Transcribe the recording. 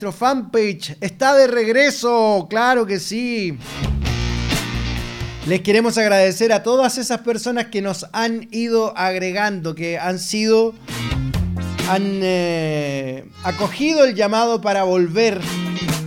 Nuestro fanpage está de regreso, claro que sí. Les queremos agradecer a todas esas personas que nos han ido agregando, que han acogido el llamado para volver